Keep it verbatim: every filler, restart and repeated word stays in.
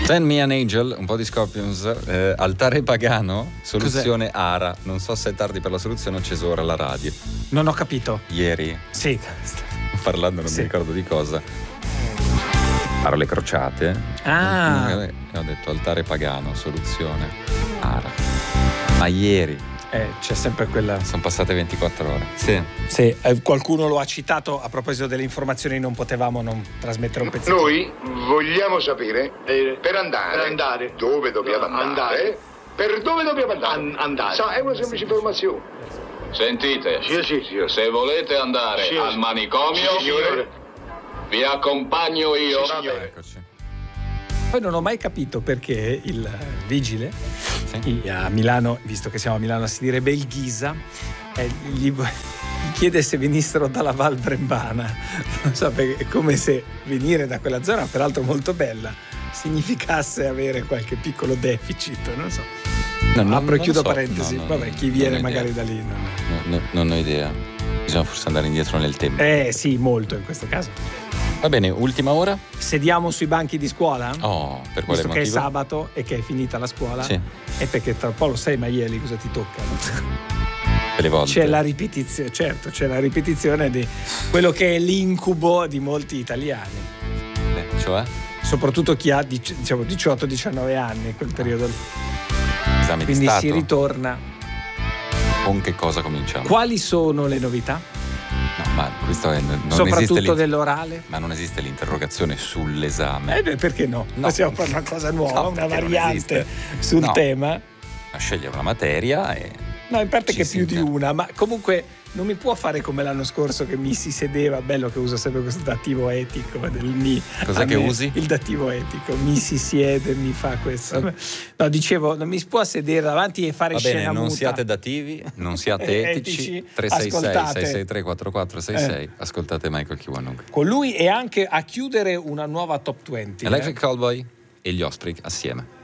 Send Me an Angel, un po' di Scorpions, eh, altare pagano, soluzione Cos'è? Ara. Non so se è tardi per la soluzione, ho acceso ora la radio. Non ho capito. Ieri. Sì. Parlando non sì. mi ricordo di cosa. Parole crociate. Ah. E ho detto altare pagano, soluzione Ara. Ma ieri. Eh, c'è sempre quella. Sono passate ventiquattro ore. Sì. Sì, eh, qualcuno lo ha citato a proposito delle informazioni, non potevamo non trasmettere un pezzetto. Noi vogliamo sapere eh, per andare, per andare dove dobbiamo andare, andare. Per dove dobbiamo andare. An- andare. Sa, è una semplice informazione. Sentite, sì, sì, signore. Se volete andare sì, al manicomio, sì, signore. Vi accompagno io. Sì, signore. Eccoci. Poi non ho mai capito perché il vigile sì. a Milano, visto che siamo a Milano si direbbe il Ghisa, eh, gli, gli chiede se venissero dalla Val Brembana. Non so, perché è come se venire da quella zona, peraltro molto bella, significasse avere qualche piccolo deficit, non so. No, no, apro e chiudo so. parentesi, no, no, vabbè, chi viene magari idea. da lì non... No, no, non ho idea, bisogna forse andare indietro nel tempo. Eh sì, molto in questo caso. Va bene, ultima ora? Sediamo sui banchi di scuola? Oh, per quale Visto motivo? che è sabato e che è finita la scuola. Sì. E perché tra un po' lo sai, ma ieri cosa ti tocca? Le volte. C'è la ripetizione, certo, c'è la ripetizione di quello che è l'incubo di molti italiani. Beh, cioè? Soprattutto chi ha diciamo diciotto diciannove anni, quel periodo lì. Esami Quindi di Stato. si ritorna. Con che cosa cominciamo? Quali sono le novità? No, ma questo è, non soprattutto esiste dell'orale? Ma non esiste l'interrogazione sull'esame. Eh beh, perché no? no. Possiamo fare una cosa nuova, no, una variante sul no. tema. A scegliere una materia e... No, in parte che più inter... di una, ma comunque non mi può fare come l'anno scorso che mi si sedeva, bello che uso sempre questo dativo etico del mi. Cos'è che usi? Il dativo etico, mi si siede, mi fa questo. Sì. No, dicevo, non mi si può sedere davanti e fare Va scena bene, muta. non siate dativi, non siate etici. tre sei sei sei sei tre quattro quattro sei sei. Eh. Ascoltate Michael Kiwanuka. Con lui e anche a chiudere una nuova top venti. Electric eh. Callboy e gli Offspring assieme.